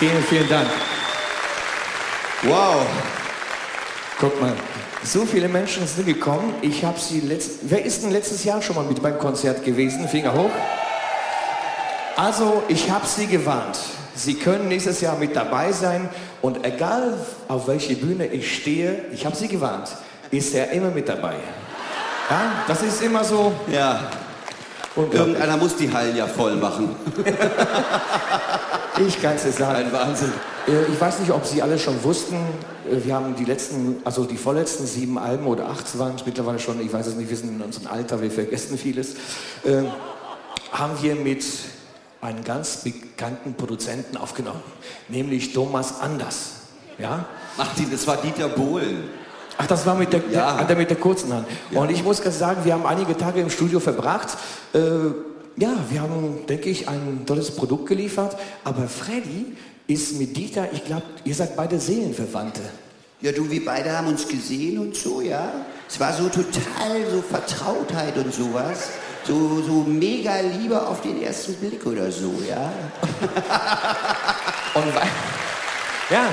Vielen, vielen Dank. Wow. Guck mal, so viele Menschen sind gekommen. Ich habe sie Wer ist denn letztes Jahr schon mal mit beim Konzert gewesen? Finger hoch. Also, ich habe sie gewarnt. Sie können nächstes Jahr mit dabei sein. Und egal, auf welche Bühne ich stehe, ich habe sie gewarnt, ist er immer mit dabei. Ja, das ist immer so. Ja. Irgendeiner muss die Hallen ja voll machen. Ich kann es dir sagen. Ein Wahnsinn. Ich weiß nicht, ob Sie alle schon wussten, wir haben die vorletzten 7 Alben oder 8 waren es mittlerweile schon, ich weiß es nicht, wir sind in unserem Alter, wir vergessen vieles, haben wir mit einem ganz bekannten Produzenten aufgenommen, nämlich Thomas Anders. Ja? Ach, das war Dieter Bohlen. Ach, das war mit der kurzen Hand. Ja. Und ich muss ganz sagen, wir haben einige Tage im Studio verbracht. Ja, wir haben, denke ich, ein tolles Produkt geliefert. Aber Freddy ist mit Dieter, ich glaube, ihr seid beide Seelenverwandte. Ja, du, wir beide haben uns gesehen und so, ja. Es war so total so Vertrautheit und sowas. So mega Liebe auf den ersten Blick oder so, ja. Und ja.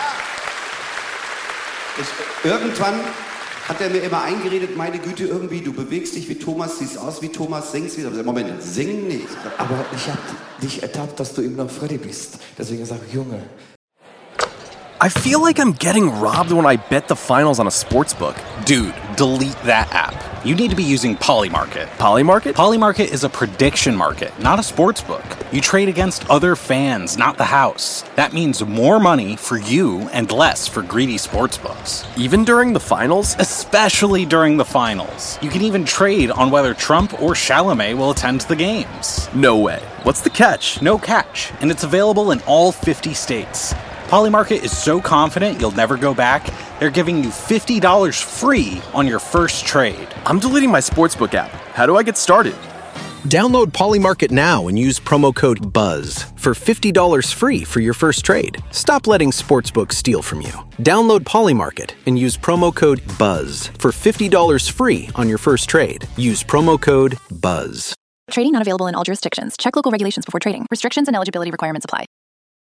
Irgendwann hat er mir immer eingeredet, meine Güte, irgendwie, du bewegst dich wie Thomas, siehst aus wie Thomas, singst wie... Moment, sing nicht. Aber ich habe dich ertappt, dass du eben noch Freddy bist. Deswegen sage ich, Junge. I feel like I'm getting robbed when I bet the finals on a sportsbook. Dude, delete that app. You need to be using Polymarket. Polymarket? Polymarket is a prediction market, not a sportsbook. You trade against other fans, not the house. That means more money for you and less for greedy sportsbooks. Even during the finals? Especially during the finals. You can even trade on whether Trump or Chalamet will attend the games. No way. What's the catch? No catch, and it's available in all 50 states. Polymarket is so confident you'll never go back, they're giving you $50 free on your first trade. I'm deleting my sportsbook app. How do I get started? Download Polymarket now and use promo code BUZZ for $50 free for your first trade. Stop letting sportsbooks steal from you. Download Polymarket and use promo code BUZZ for $50 free on your first trade. Use promo code BUZZ. Trading not available in all jurisdictions. Check local regulations before trading. Restrictions and eligibility requirements apply.